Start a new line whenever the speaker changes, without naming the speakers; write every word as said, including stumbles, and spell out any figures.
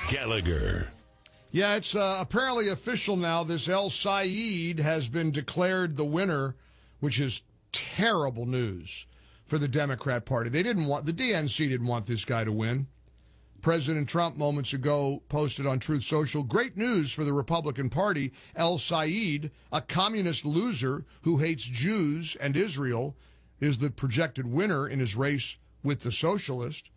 Gallagher.
Yeah, it's uh, apparently official now. This El Sayed has been declared the winner, which is terrible news for the Democrat Party. They didn't want, the D N C didn't want this guy to win. President Trump moments ago posted on Truth Social, great news for the Republican Party. El Sayed, a communist loser who hates Jews and Israel, is the projected winner in his race with the socialist.